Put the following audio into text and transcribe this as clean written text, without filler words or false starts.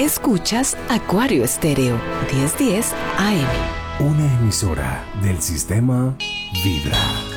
Escuchas Acuario Estéreo, 1010 AM. Una emisora del sistema Vibra.